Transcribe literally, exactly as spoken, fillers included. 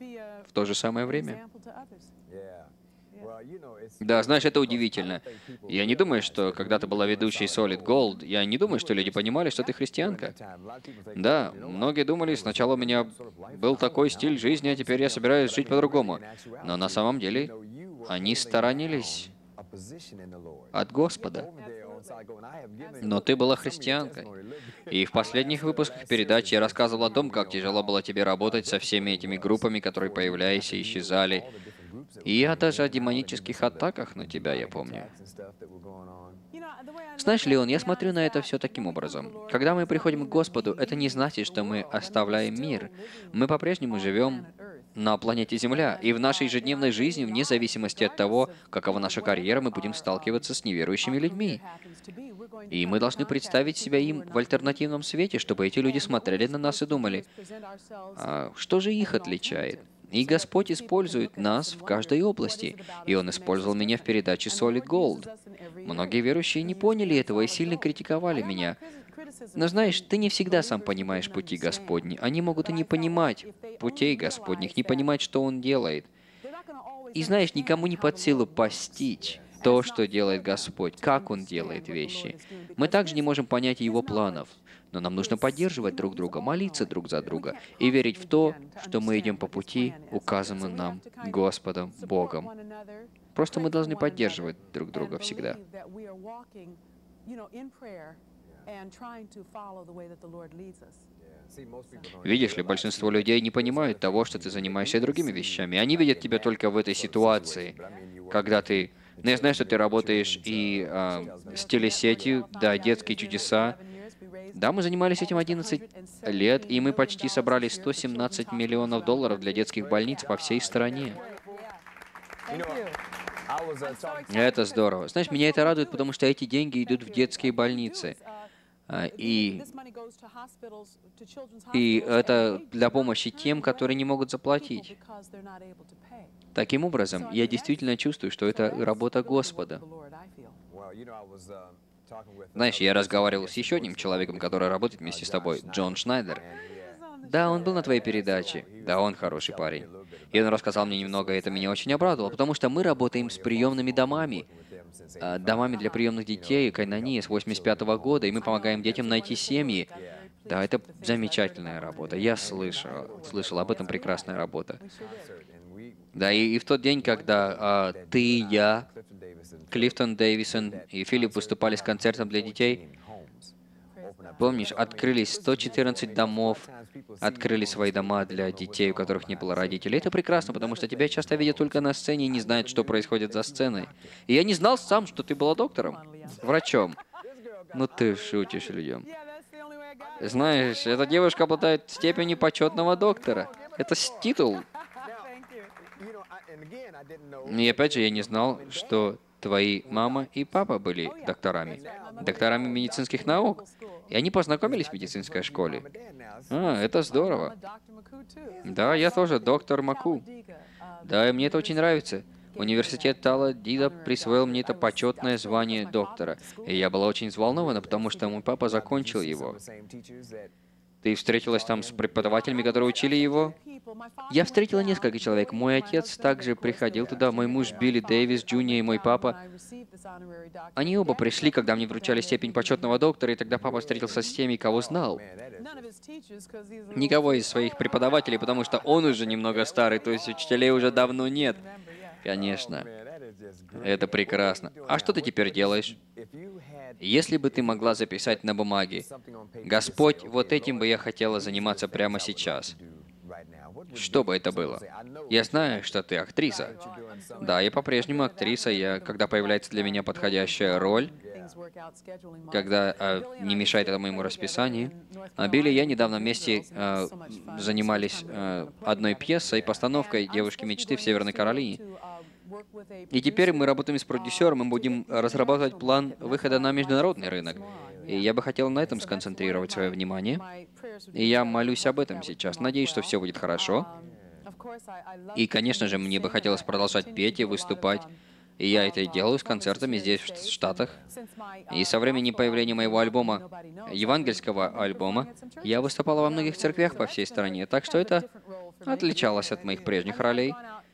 в то же самое время. Да, знаешь, это удивительно. Я не думаю, что когда ты была ведущей Solid Gold, я не думаю, что люди понимали, что ты христианка. Да, многие думали, сначала у меня был такой стиль жизни, а теперь я собираюсь жить по-другому. Но на самом деле они сторонились от Господа. Но ты была христианкой. И в последних выпусках передач я рассказывал о том, как тяжело было тебе работать со всеми этими группами, которые появлялись и исчезали. И я даже о демонических атаках на тебя, я помню. Знаешь, Леон, я смотрю на это все таким образом. Когда мы приходим к Господу, это не значит, что мы оставляем мир. Мы по-прежнему живем на планете Земля, и в нашей ежедневной жизни, вне зависимости от того, какова наша карьера, мы будем сталкиваться с неверующими людьми. И мы должны представить себя им в альтернативном свете, чтобы эти люди смотрели на нас и думали, а что же их отличает? И Господь использует нас в каждой области, и Он использовал меня в передаче Solid Gold. Многие верующие не поняли этого и сильно критиковали меня. Но знаешь, ты не всегда сам понимаешь пути Господни. Они могут и не понимать путей Господних, не понимать, что Он делает. И знаешь, никому не под силу постичь то, что делает Господь, как Он делает вещи. Мы также не можем понять Его планов, но нам нужно поддерживать друг друга, молиться друг за друга и верить в то, что мы идем по пути, указанному нам Господом Богом. Просто мы должны поддерживать друг друга всегда. Видишь ли, большинство людей не понимают того, что ты занимаешься другими вещами. Они видят тебя только в этой ситуации, когда ты... Ну, я знаю, что ты работаешь и а, с телесетью, да, детские чудеса. Да, мы занимались этим одиннадцать лет, и мы почти собрали сто семнадцать миллионов долларов для детских больниц по всей стране. Это здорово. Знаешь, меня это радует, потому что эти деньги идут в детские больницы. А, И, и это для помощи тем, которые не могут заплатить. Таким образом, я действительно чувствую, что это работа Господа. Знаешь, я разговаривал с еще одним человеком, который работает вместе с тобой, Джон Шнайдер. Да, он был на твоей передаче. Да, он хороший парень. И он рассказал мне немного, и это меня очень обрадовало, потому что мы работаем с приемными домами, а, домами для приемных детей, Кайнани, с восемьдесят пятого года, и мы помогаем детям найти семьи. Да, это замечательная работа. Я слышал, слышал об этом, прекрасная работа. Да, и, и в тот день, когда а, ты, я, Клифтон Дэвисон и Филипп выступали с концертом для детей, помнишь, открылись сто четырнадцать домов, открыли свои дома для детей, у которых не было родителей. Это прекрасно, потому что тебя часто видят только на сцене и не знают, что происходит за сценой. И я не знал сам, что ты была доктором, врачом. Ну ты шутишь людям. Знаешь, эта девушка обладает степенью почетного доктора. Это с- титул. И опять же, я не знал, что твои мама и папа были докторами. Докторами медицинских наук. И они познакомились в медицинской школе. А, это здорово. Да, я тоже доктор Маку. Да, и мне это очень нравится. Университет Талладида присвоил мне это почетное звание доктора. И я была очень взволнована, потому что мой папа закончил его. Ты встретилась там с преподавателями, которые учили его? Я встретила несколько человек. Мой отец также приходил туда, мой муж Билли Дэвис, Джуниор и мой папа. Они оба пришли, когда мне вручали степень почетного доктора, и тогда папа встретился с теми, кого знал. Никого из своих преподавателей, потому что он уже немного старый, то есть учителей уже давно нет. Конечно. Это прекрасно. А что ты теперь делаешь? Если бы ты могла записать на бумаге, «Господь, вот этим бы я хотела заниматься прямо сейчас», что бы это было? Я знаю, что ты актриса. Да, я по-прежнему актриса. Я, когда появляется для меня подходящая роль, когда а, не мешает это моему расписанию. А Билли и я недавно вместе а, занимались а, одной пьесой, постановкой «Девушки мечты» в Северной Каролине. И теперь мы работаем с продюсером, и будем разрабатывать план выхода на международный рынок. И я бы хотел на этом сконцентрировать свое внимание. И я молюсь об этом сейчас. Надеюсь, что все будет хорошо. И, конечно же, мне бы хотелось продолжать петь и выступать. И я это и делаю с концертами здесь, в Штатах. И со времени появления моего альбома, евангельского альбома, я выступала во многих церквях по всей стране, так что это отличалось от моих прежних ролей.